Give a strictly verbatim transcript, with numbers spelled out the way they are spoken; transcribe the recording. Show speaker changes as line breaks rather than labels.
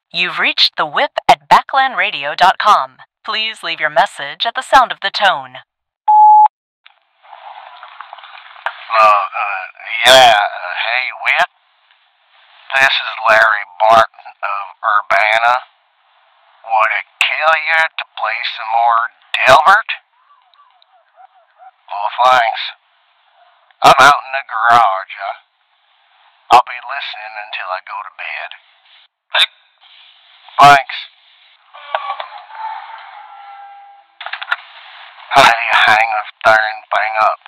You've reached the whip at backland radio dot com. Please leave your message at the sound of the tone.
Uh, uh, yeah, uh, hey, Whit. This is Larry Barton of Urbana. Would it kill you to play some more Delbert? Well, thanks. I'm out in the garage. Uh, I'll be listening until I go to bed. Thanks. How do you hang this darn thing up?